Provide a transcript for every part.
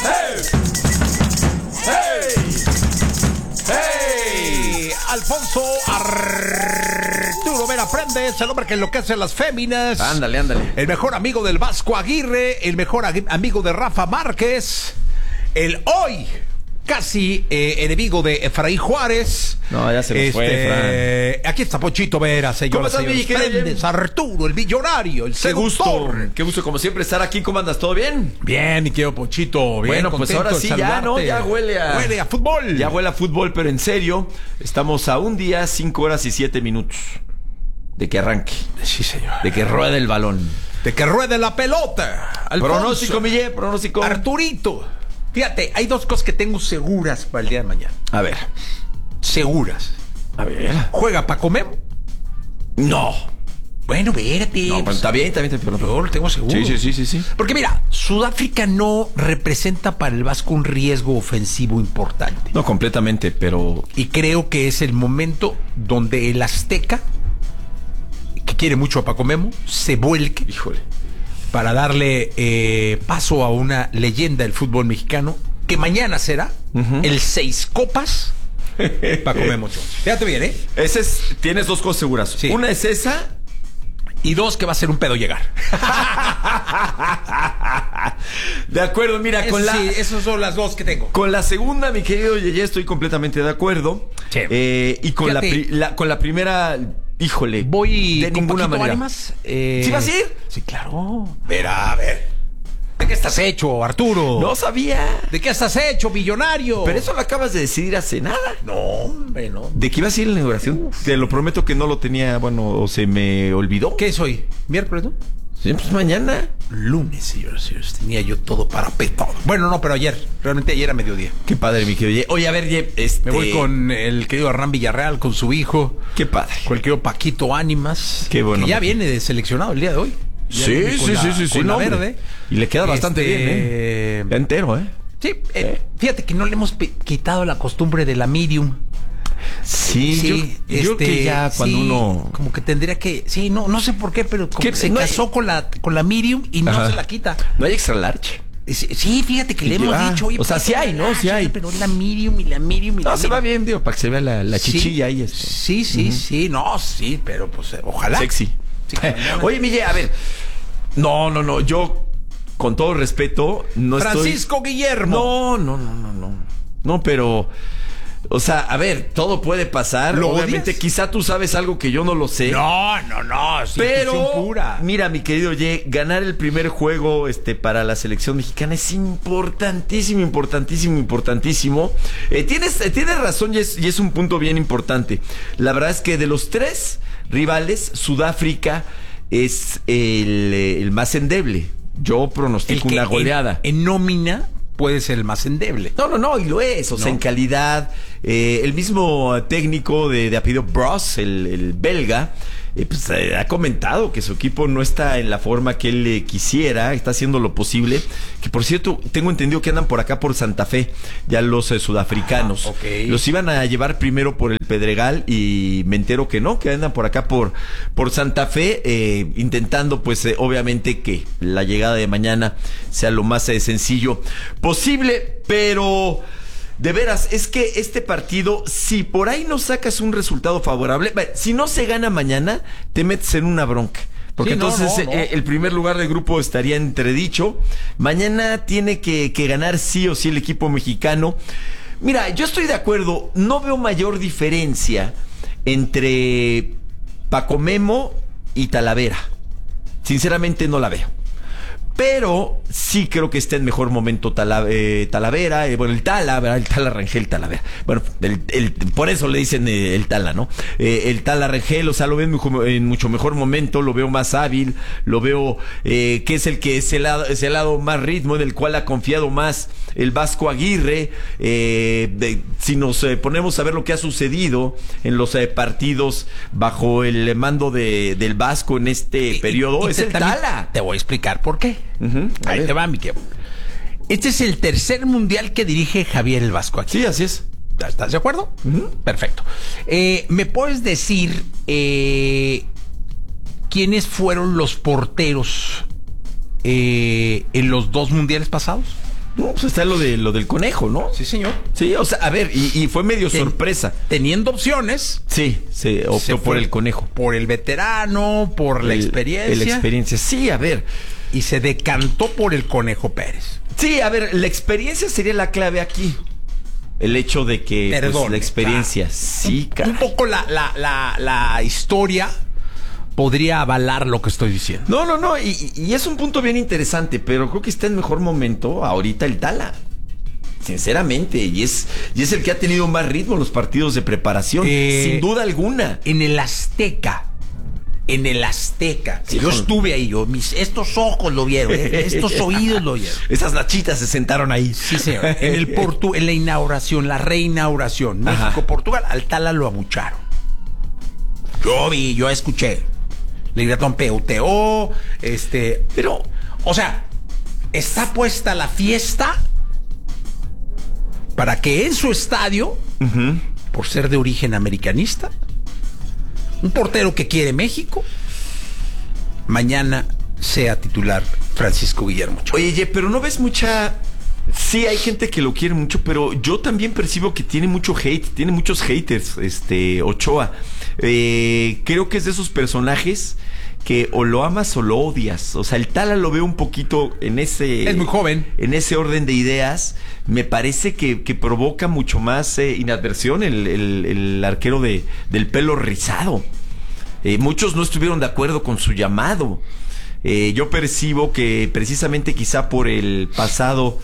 ¡Hey! Alfonso Arturo Vera Prendes, el hombre que enloquece a las féminas. Ándale. El mejor amigo del Vasco Aguirre, el mejor amigo de Rafa Márquez, el hoy casi enemigo de Efraín Juárez. No, ya se nos fue, Aquí está Pochito Vera, señor. ¿Cómo estás, mi querido? Prendes, Arturo, el millonario, el seductor. Qué gusto como siempre estar aquí. ¿Cómo andas? ¿Todo bien? Bien, mi querido Pochito. Bien, Bueno, pues ahora sí, ya, ¿no? Ya huele a fútbol. Ya huele a fútbol, pero en serio, estamos a un día, 5 horas y 7 minutos de que arranque. Sí, señor. De que ruede el balón. De que ruede la pelota. Alfonso. Pronóstico, Miguel, pronóstico. Arturito. Fíjate, hay dos cosas que tengo seguras para el día de mañana. A ver. Seguras. A ver. ¿Juega Paco Memo? No. Bueno, espérate. No, pues, está bien. Pero yo lo tengo seguro. Sí. Porque mira, Sudáfrica no representa para el Vasco un riesgo ofensivo importante. No, completamente, pero... Y creo que es el momento donde el Azteca, que quiere mucho a Paco Memo, se vuelque. Híjole. Para darle paso a una leyenda del fútbol mexicano, que mañana será el 6 copas Paco Memo. Fíjate bien, ¿eh? Tienes dos cosas seguras. Sí. Una es esa. Y dos, que va a ser un pedo llegar. De acuerdo, mira, Sí, esas son las dos que tengo. Con la segunda, mi querido Yeye, estoy completamente de acuerdo. Sí. Y con la primera... Híjole, voy de ninguna manera. Ánimas, ¿Sí vas a ir? Sí, claro. A ver. ¿De qué estás hecho, Arturo? No sabía. ¿De qué estás hecho, millonario? Pero eso lo acabas de decidir hace nada. No, hombre, no. ¿De qué ibas a ir a la inauguración? Te lo prometo que no lo tenía, o se me olvidó. ¿Qué es hoy? ¿Miércoles, no? Sí, pues mañana. Lunes, señores. Tenía yo todo para petado. Bueno, no, pero ayer. Realmente ayer a mediodía. Qué padre, mi querido Ye. Oye, a ver, Ye, Me voy con el querido Arran Villarreal, con su hijo. Qué padre. Con el querido Paquito Ánimas. Qué bueno. Que ya viene de seleccionado el día de hoy. Sí. Con la verde. Y le queda bastante bien, ¿eh? Ya entero, ¿eh? Sí, fíjate que no le hemos quitado la costumbre de la medium. Sí, yo que ya cuando uno... Como que tendría que... Sí, no sé por qué, pero como que se casó con la medium y no se la quita. ¿No hay extra large? Sí, fíjate que le hemos dicho... Oye, o sea, sí hay, ¿no? Sí hay. Pero la medium y la medium y la No, se va bien, digo, para que se vea la chichilla ahí. Sí, no, sí, pero pues ojalá. Sexy. Sí, oye, Miguel, a ver. No, yo, con todo respeto, no Francisco Guillermo. No, pero... O sea, a ver, todo puede pasar. Obviamente, odias? Quizá tú sabes algo que yo no lo sé. No. Pero, pura. Mira, mi querido Ye, ganar el primer juego para la selección mexicana es importantísimo. Tienes razón y es un punto bien importante. La verdad es que de los tres rivales, Sudáfrica es el más endeble. Yo pronostico una goleada. En nómina puede ser el más endeble. No, y lo es. O sea, en calidad. El mismo técnico de apellido Bros, el belga, pues ha comentado que su equipo no está en la forma que él quisiera, está haciendo lo posible. Que por cierto, tengo entendido que andan por acá por Santa Fe, ya los sudafricanos. Okay. Los iban a llevar primero por el Pedregal y me entero que no, que andan por acá por Santa Fe, intentando pues obviamente que la llegada de mañana sea lo más sencillo posible, pero... De veras, es que este partido, si por ahí no sacas un resultado favorable, si no se gana mañana, te metes en una bronca. Porque entonces el primer lugar del grupo estaría entredicho. Mañana tiene que ganar sí o sí el equipo mexicano. Mira, yo estoy de acuerdo, no veo mayor diferencia entre Paco Memo y Talavera. Sinceramente no la veo. Pero sí creo que está en mejor momento Talavera, el Tala, ¿verdad? El Tala Rangel Talavera. Bueno, por eso le dicen el Tala, ¿no? El Tala Rangel, o sea, lo veo en mucho mejor momento, lo veo más hábil, lo veo que es ese lado más ritmo, en el cual ha confiado más el Vasco Aguirre. Si nos ponemos a ver lo que ha sucedido en los partidos bajo el mando del Vasco en este periodo, es el Tala. Te voy a explicar por qué. Ahí te va, mi querido. Este es el tercer mundial que dirige Javier el Vasco aquí. Sí, así es. ¿Estás de acuerdo? Perfecto. ¿Me puedes decir quiénes fueron los porteros en los dos mundiales pasados? No, pues está lo del conejo, ¿no? Sí, señor. Sí, o sea, a ver, y fue medio sorpresa. Teniendo opciones. Sí, se optó por el conejo. Por el veterano, por la experiencia. La experiencia, sí, a ver. Y se decantó por el Conejo Pérez. Sí, a ver, la experiencia sería la clave aquí. El hecho de que Perdón, la experiencia, sí, un poco la historia podría avalar lo que estoy diciendo. No, y es un punto bien interesante, pero creo que está en mejor momento ahorita el Tala. Sinceramente, y es el que ha tenido más ritmo en los partidos de preparación, sin duda alguna. En el Azteca, Sí, yo estuve ahí, estos ojos lo vieron, estos oídos lo vieron. Esas nachitas se sentaron ahí. Sí, señor. En la inauguración, la reinauguración, México-Portugal, al Tala lo abucharon. Yo escuché. Le gritaron PUTO, pero, o sea, está puesta la fiesta para que en su estadio, por ser de origen americanista, un portero que quiere México, mañana sea titular Francisco Guillermo Ochoa. Oye, pero no ves mucha... Sí, hay gente que lo quiere mucho, pero yo también percibo que tiene mucho hate, tiene muchos haters, Ochoa. Creo que es de esos personajes que o lo amas o lo odias. O sea, el Tala lo veo un poquito en ese... Es muy joven. En ese orden de ideas. Me parece que provoca mucho más inadversión el arquero del pelo rizado. Muchos no estuvieron de acuerdo con su llamado. Yo percibo que precisamente quizá por el pasado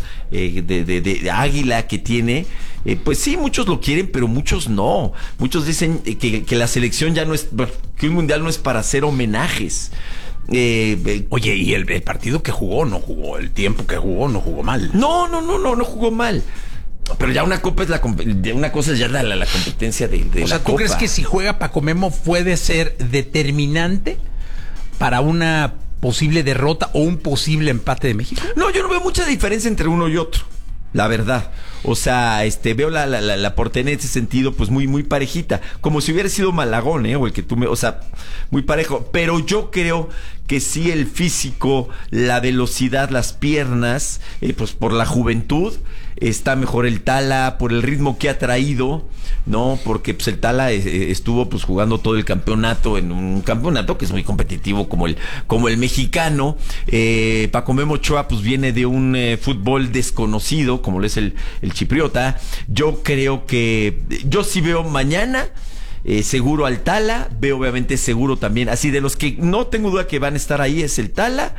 de Águila que tiene, pues sí, muchos lo quieren, pero muchos no. Muchos dicen que la selección ya no es, que un mundial no es para hacer homenajes. Oye, y el partido que jugó, no jugó, el tiempo que jugó, no jugó mal. No jugó mal. Pero ya una copa es una cosa es ya la competencia de o sea, ¿tú crees que si juega Paco Memo puede ser determinante para una posible derrota o un posible empate de México? No, yo no veo mucha diferencia entre uno y otro, la verdad. O sea, veo la portería en ese sentido, pues muy parejita, como si hubiera sido Malagón, o el que o sea, muy parejo. Pero yo creo que sí el físico, la velocidad, las piernas, pues por la juventud, está mejor el Tala, por el ritmo que ha traído, ¿no? Porque pues el Tala estuvo pues jugando todo el campeonato en un campeonato que es muy competitivo como el mexicano. Paco Memo Ochoa pues viene de un fútbol desconocido, como lo es el chipriota. Yo creo que yo sí veo mañana seguro al Tala, veo obviamente seguro también, así de los que no tengo duda que van a estar ahí es el Tala,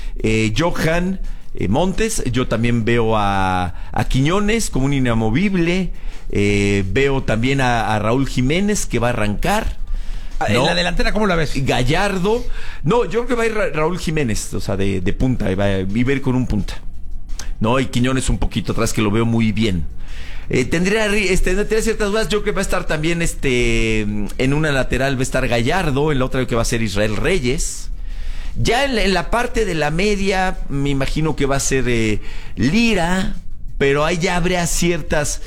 Johan Montes, yo también veo a Quiñones como un inamovible, veo también a Raúl Jiménez que va a arrancar. En la delantera, ¿cómo la ves? Gallardo, no, yo creo que va a ir Raúl Jiménez, o sea, de punta, y va a ir con un punta. No, y Quiñones un poquito atrás, que lo veo muy bien. Tendría ciertas dudas. Yo creo que va a estar también en una lateral va a estar Gallardo, en la otra que va a ser Israel Reyes. Ya en la parte de la media me imagino que va a ser Lira, pero ahí ya habría ciertas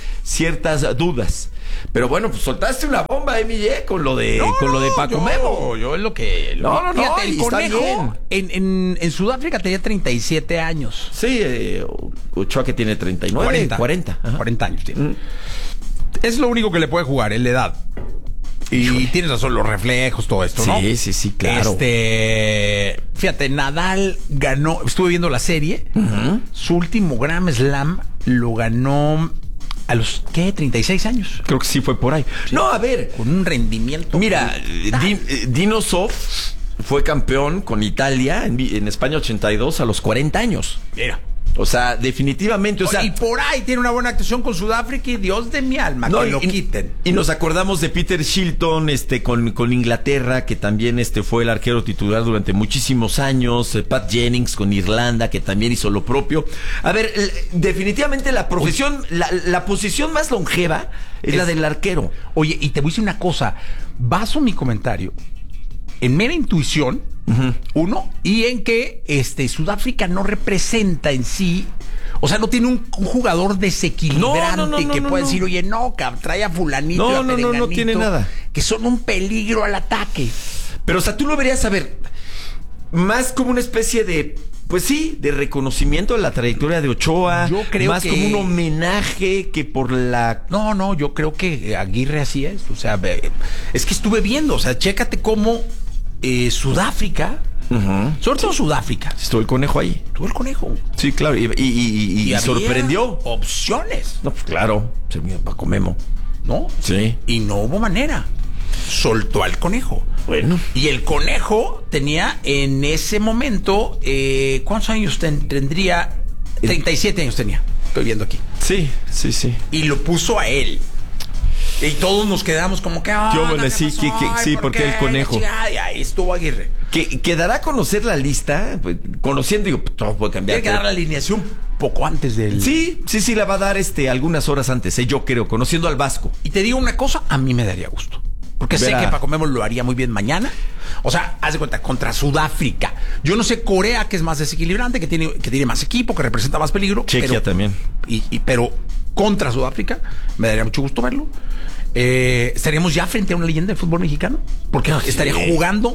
dudas. Pero bueno, pues soltaste una bomba, Miguel, con lo de Paco Memo. Yo es lo que... Fíjate, el Conejo en Sudáfrica tenía 37 años. Sí, Ochoa que tiene 39, 40 años tiene. Es lo único que le puede jugar, en la edad. Y tienes razón, los reflejos, todo esto, ¿no? Sí, claro. Fíjate, Nadal ganó, estuve viendo la serie, su último Grand Slam lo ganó a los, 36 años. Creo que sí fue por ahí. Sí. No, a ver. Con un rendimiento. Mira, Dinosov fue campeón con Italia en España 82 a los 40 años. Mira. O sea, definitivamente, y por ahí tiene una buena actuación con Sudáfrica y Dios de mi alma, que lo quiten. Y nos acordamos de Peter Shilton, con Inglaterra, que también fue el arquero titular durante muchísimos años, Pat Jennings con Irlanda, que también hizo lo propio. A ver, definitivamente la profesión, la posición más longeva es la del arquero. Oye, y te voy a decir una cosa, baso mi comentario en mera intuición, uno, y en que Sudáfrica no representa en sí, o sea, no tiene un jugador desequilibrante que pueda decir, oye, trae a fulanito, no tiene nada, que son un peligro al ataque. Pero, o sea, tú lo verías, a ver, más como una especie de pues sí, de reconocimiento de la trayectoria de Ochoa. Yo creo más que... como un homenaje que por la... No, yo creo que Aguirre así es. O sea, es que estuve viendo, o sea, chécate cómo Sudáfrica, sobre todo Sudáfrica. Estuvo el conejo ahí. Estuvo el conejo. Sí, claro, y había sorprendió. Opciones, No, pues claro, se me Paco Memo. ¿no? Sí. Y no hubo manera. Soltó al conejo. Bueno. Y el conejo tenía en ese momento, ¿cuántos años tendría? 37 años tenía. Estoy viendo aquí. Sí. Y lo puso a él. Y todos nos quedamos como que... Sí, porque el conejo. Ay, ahí estuvo Aguirre. Que dará a conocer la lista, pues, conociendo, digo, todo puede cambiar. Tiene que dar la alineación poco antes del... Sí, la va a dar algunas horas antes, yo creo, conociendo al Vasco. Y te digo una cosa, a mí me daría gusto. Porque sé que Paco Memo lo haría muy bien mañana. O sea, haz de cuenta, contra Sudáfrica. Yo no sé Corea, que es más desequilibrante, que tiene más equipo, que representa más peligro. Chequia también. Pero contra Sudáfrica, me daría mucho gusto verlo. Estaríamos ya frente a una leyenda del fútbol mexicano. Porque estaría jugando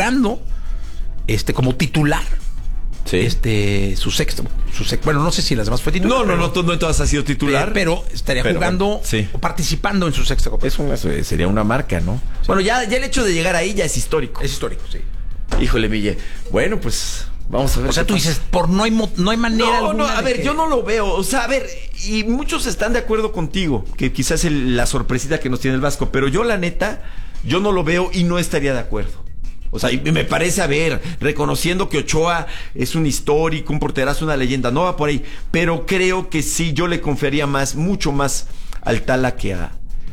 como titular. Sí. Su sexto. Bueno, no sé si las demás fue titular. No, en todas ha sido titular. Pero estaría jugando, o participando en su sexta copa. Eso sería una marca, ¿no? Sí. Bueno, ya el hecho de llegar ahí ya es histórico. Es histórico, sí. Híjole, Mille. Bueno, pues vamos a ver. O sea, tú dices, no hay manera alguna. No, a ver, yo no lo veo. O sea, a ver, y muchos están de acuerdo contigo, que quizás es la sorpresita que nos tiene el Vasco, pero yo la neta, yo no lo veo y no estaría de acuerdo. O sea, y me parece, reconociendo que Ochoa es un histórico, un porterazo, una leyenda, no va por ahí, pero creo que sí, yo le confiaría mucho más al Tala que a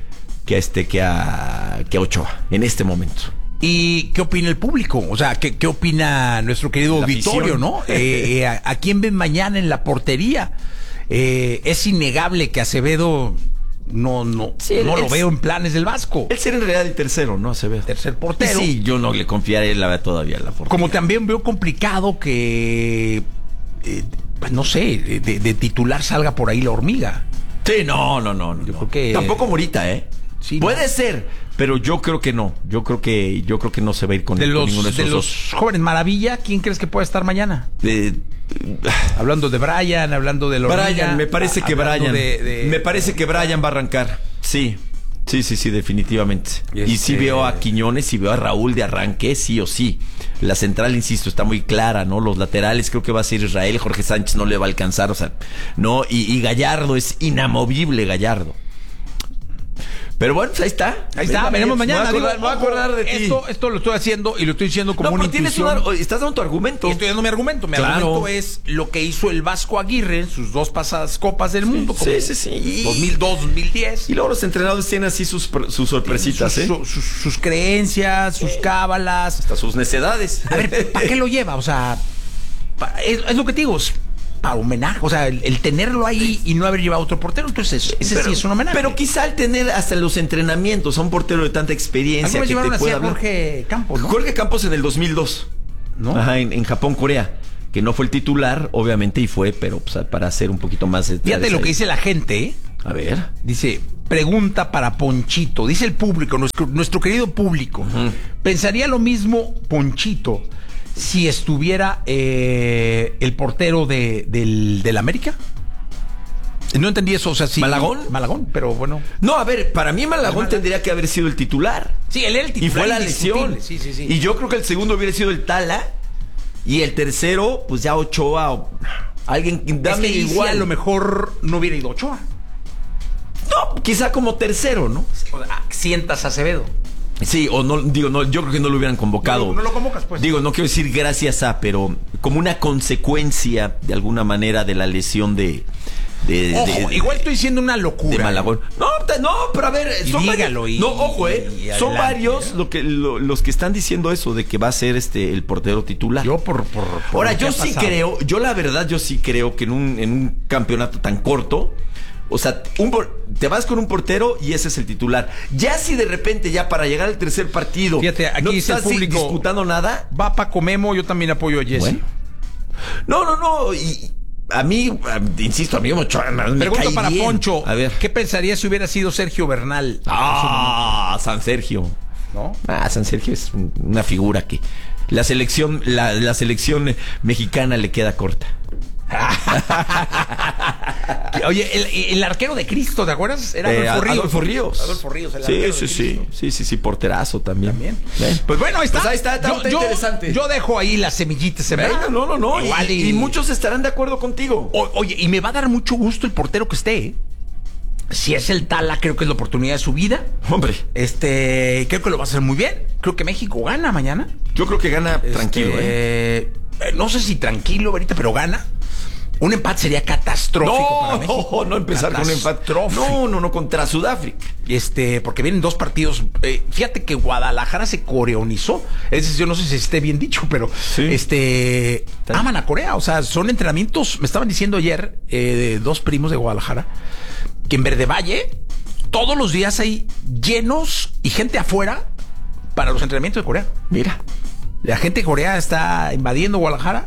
Ochoa en este momento. ¿Y qué opina el público? O sea, ¿qué opina nuestro querido auditorio, no? ¿A quién ven mañana en la portería? Es innegable que Acevedo no lo veo en planes del Vasco. Él sería en realidad el tercero, ¿no? Acevedo. Tercer portero. Sí, yo no le confiaré todavía la portería. Como también veo complicado que, no sé, de titular salga por ahí la hormiga. Sí, no. Yo creo que... Tampoco Morita, ¿eh? Sí, puede ser, pero yo creo que no. Yo creo que no se va a ir con ninguno de esos los jóvenes maravilla. ¿Quién crees que puede estar mañana? Hablando de Brian, hablando de Lorena. Brian, me parece que Brian. Me parece que Brian va a arrancar. Sí, definitivamente. Y sí veo a Quiñones y veo a Raúl de arranque, sí o sí. La central, insisto, está muy clara, ¿no? Los laterales creo que va a ser Israel, Jorge Sánchez no le va a alcanzar, o sea, no, y Gallardo es inamovible, Gallardo. Pero bueno, pues ahí está, veremos mañana. Me voy a acordar de ti. Esto lo estoy haciendo y lo estoy diciendo como una intuición. Estás dando tu argumento. Y estoy dando mi argumento. Mi argumento es lo que hizo el Vasco Aguirre en sus 2 pasadas copas del mundo. Sí. 2002, 2010. Y luego los entrenadores tienen así sus sorpresitas, sus creencias, sus cábalas. Hasta sus necedades. A ver, ¿para qué lo lleva? O sea, es lo que te digo. Para homenaje, o sea, el tenerlo ahí y no haber llevado otro portero, entonces ese sí es un homenaje. Pero quizá al tener hasta los entrenamientos a un portero de tanta experiencia que te pueda hablar. Jorge Campos, ¿no? Jorge Campos en el 2002, ¿no? Ajá, en Japón, Corea, que no fue el titular, obviamente, y fue, pero pues, para hacer un poquito más. Fíjate lo que dice la gente, ¿eh? A ver. Dice, pregunta para Ponchito, dice el público, nuestro querido público. ¿Pensaría lo mismo Ponchito si estuviera el portero del América? No entendí eso, o sea, sí. Malagón, pero bueno. No, a ver, para mí Malagón tendría que haber sido el titular. Sí, él era el titular. Y fue la lesión. Sí. Y yo creo que el segundo hubiera sido el Tala. Y el tercero, pues ya Ochoa o alguien. Dame igual. A lo mejor no hubiera ido Ochoa. No, quizá como tercero, ¿no? O sea, sientas a Acevedo. Sí, o no, yo creo que no lo hubieran convocado. No lo convocas, pues. Digo, no quiero decir gracias a, pero como una consecuencia, de alguna manera, de la lesión de igual estoy diciendo una locura. De Malagón. No, pero a ver, son varios los que están diciendo eso, de que va a ser el portero titular. Yo Ahora, yo sí creo, la verdad, yo sí creo que en un campeonato tan corto, o sea, te vas con un portero y ese es el titular. Ya si de repente, ya para llegar al tercer partido, fíjate, aquí no dice estás el público, disputando nada. Va Paco Memo, yo también apoyo a Jesse. Bueno. No. Y a mí, insisto, amigo Ochoa, pregunta para bien. Poncho. A ver. ¿Qué pensaría si hubiera sido Sergio Bernal? San Sergio. ¿No? San Sergio es una figura que La selección mexicana le queda corta. Oye, el arquero de Cristo, ¿te acuerdas? Era Adolfo Ríos. Adolfo Ríos, el arquero de Cristo. Sí, porterazo también. Pues bueno, ahí está. Pues ahí está interesante. Yo dejo ahí las semillitas. Venga, no. Igual y muchos estarán de acuerdo contigo. Oye, y me va a dar mucho gusto el portero que esté, ¿eh? Si es el Tala, creo que es la oportunidad de su vida. Hombre. Creo que lo va a hacer muy bien. Creo que México gana mañana. Yo creo que gana tranquilo, no sé si tranquilo ahorita, pero gana. Un empate sería catastrófico para México. No empezar con un empate. No, contra Sudáfrica. Porque vienen 2 partidos. Fíjate que Guadalajara se coreonizó. Yo no sé si esté bien dicho, pero sí. Aman a Corea. O sea, son entrenamientos. Me estaban diciendo ayer 2 primos de Guadalajara que en Verde Valle todos los días hay llenos y gente afuera para los entrenamientos de Corea. Mira, la gente de Corea está invadiendo Guadalajara.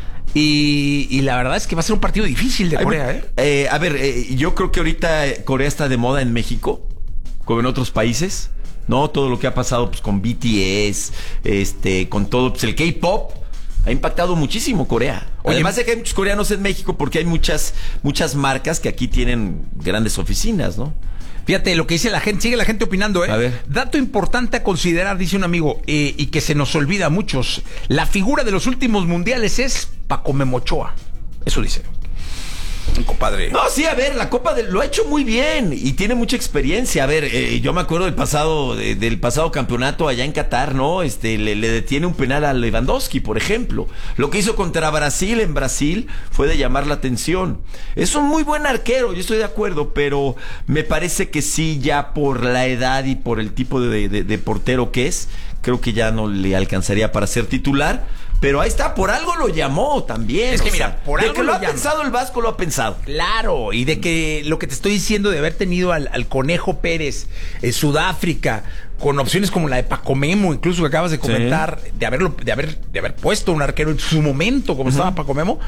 Y la verdad es que va a ser un partido difícil de Corea, yo creo que ahorita Corea está de moda en México, como en otros países, ¿no? Todo lo que ha pasado pues con BTS, con todo, pues el K-pop ha impactado muchísimo Corea. Además de que hay muchos coreanos en México porque hay muchas marcas que aquí tienen grandes oficinas, ¿no? Fíjate lo que dice la gente, sigue la gente opinando, A ver. Dato importante a considerar, dice un amigo, y que se nos olvida a muchos. La figura de los últimos mundiales es Paco Memo Ochoa. Eso dice. Compadre. No, sí, a ver, la Copa lo ha hecho muy bien y tiene mucha experiencia. A ver, yo me acuerdo del pasado campeonato allá en Qatar, ¿no? Le detiene un penal a Lewandowski, por ejemplo. Lo que hizo contra Brasil en Brasil fue de llamar la atención. Es un muy buen arquero, yo estoy de acuerdo, pero me parece que sí, ya por la edad y por el tipo de portero que es, creo que ya no le alcanzaría para ser titular. Pero ahí está, por algo lo llamó también. Es que mira, por algo de que lo ha pensado el Vasco, lo ha pensado. Claro, y de que lo que te estoy diciendo de haber tenido al Conejo Pérez en Sudáfrica, con opciones como la de Paco Memo, incluso que acabas de comentar, de haber puesto un arquero en su momento, como estaba Paco Memo,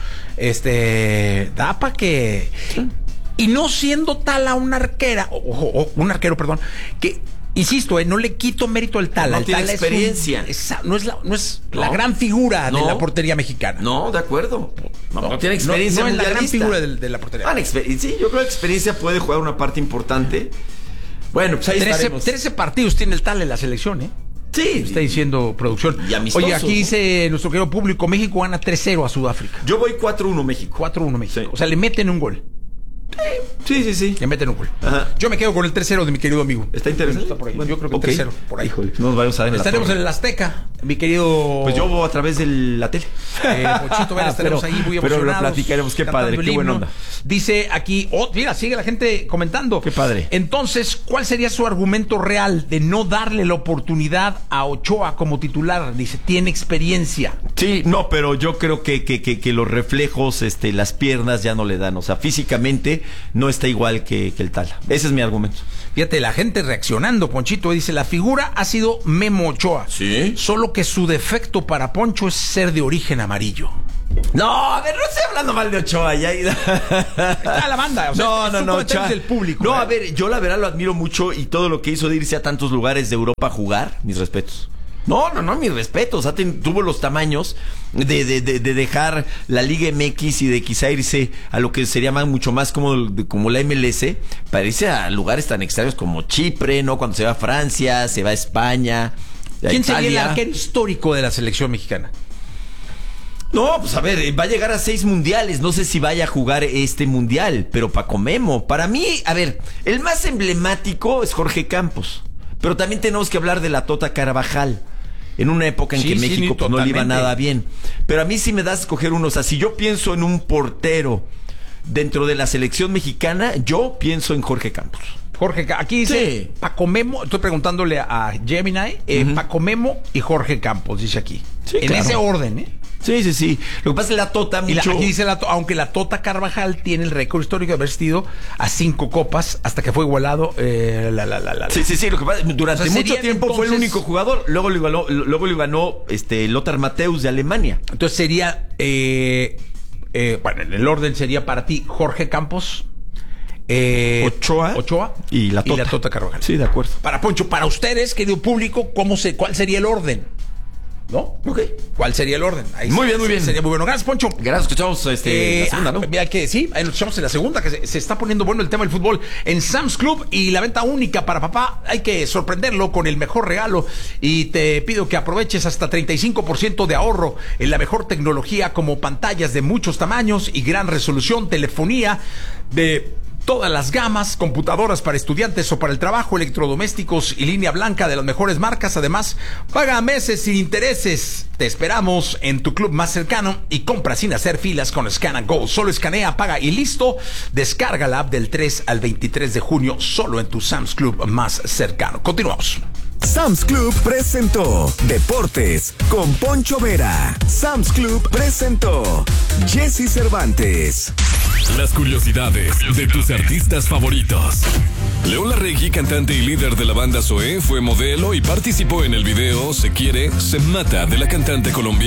da para que... Sí. Y no siendo Tala una arquera, un arquero, perdón, que... Insisto, no le quito mérito al Tala. No tiene experiencia. No es la gran figura de la portería mexicana. No, de acuerdo. No tiene experiencia. No es la gran figura de la portería. Sí, yo creo que experiencia puede jugar una parte importante. Bueno, pues ahí estaremos. 13 partidos tiene el Tala en la selección, ¿eh? Sí. Está diciendo producción. Y amistoso. Oye, aquí dice nuestro querido público, México gana 3-0 a Sudáfrica. Yo voy 4-1 México. 4-1 México. Sí. O sea, le meten un gol. Sí. Le meten un gol. Ajá. Yo me quedo con el 3-0 de mi querido amigo. ¿Está interesante? Está por ahí. Bueno, yo creo que 3-0 por ahí. Híjole, no nos vayamos a ver en estaremos en el Azteca, mi querido... Pues yo voy a través de la tele. Pochito Vera, estaremos ahí muy emocionados. Pero lo platicaremos. Qué padre, qué buena onda. Dice aquí, mira, sigue la gente comentando. Qué padre. Entonces, ¿cuál sería su argumento real de no darle la oportunidad a Ochoa como titular? Dice, tiene experiencia. Sí, no, pero yo creo que los reflejos, las piernas ya no le dan. O sea, físicamente no está igual que el Tala. Ese es mi argumento. Fíjate, la gente reaccionando, Ponchito, dice, la figura ha sido Memo Ochoa. Sí. Solo que su defecto para Poncho es ser de origen amarillo. No, a ver, no estoy hablando mal de Ochoa. Ya. Está la banda. O sea, no, Ochoa. Del público. No, a ver, yo la verdad lo admiro mucho y todo lo que hizo de irse a tantos lugares de Europa a jugar, mis respetos. No, mis respetos. O sea, tuvo los tamaños de dejar la Liga MX y de quizá irse a lo que sería mucho más como la MLS, para irse a lugares tan extraños como Chipre, ¿no? Cuando se va a Francia, se va a España. ¿Quién sería el arquero histórico de la selección mexicana? No, pues a ver, va a llegar a 6 mundiales. No sé si vaya a jugar este mundial, pero Paco Memo, para mí, a ver, el más emblemático es Jorge Campos. Pero también tenemos que hablar de la Tota Carvajal, en una época en que México pues, no le iba nada bien. Pero a mí sí me das a escoger uno. O sea, si yo pienso en un portero dentro de la selección mexicana, yo pienso en Jorge Campos. Aquí dice Paco Memo, estoy preguntándole a Gemini, Paco Memo y Jorge Campos, dice aquí. Sí, en ese orden, ¿eh? Sí. Lo que pasa es que la Tota mucho... aquí dice aunque la Tota Carvajal tiene el récord histórico de haber sido a 5 copas hasta que fue igualado Sí. Lo que pasa, durante mucho tiempo entonces, fue el único jugador. Luego lo ganó Lothar Matthäus de Alemania. Entonces sería... bueno, en el orden sería para ti Jorge Campos... Ochoa y la Tota Carvajal. Sí, de acuerdo. Para Poncho, para ustedes, querido público, ¿cuál sería el orden? ¿no? Ok. ¿Cuál sería el orden? Ahí Muy bien, muy bien. Sería muy bueno. Gracias, Poncho. Gracias, escuchamos la segunda, ¿no? Mira que sí, ahí nos escuchamos en la segunda, que se está poniendo bueno el tema del fútbol en Sam's Club y la venta única para papá. Hay que sorprenderlo con el mejor regalo y te pido que aproveches hasta 35% de ahorro en la mejor tecnología como pantallas de muchos tamaños y gran resolución, telefonía de todas las gamas, computadoras para estudiantes o para el trabajo, electrodomésticos y línea blanca de las mejores marcas. Además, paga a meses sin intereses. Te esperamos en tu club más cercano y compra sin hacer filas con Scan and Go. Solo escanea, paga y listo. Descarga la app del 3 al 23 de junio solo en tu Sam's Club más cercano. Continuamos. Sam's Club presentó Deportes con Poncho Vera. Sam's Club presentó Jesse Cervantes. Las curiosidades de tus artistas favoritos. León Larregui, cantante y líder de la banda Zoé, fue modelo y participó en el video Se Quiere, Se Mata de la cantante colombiana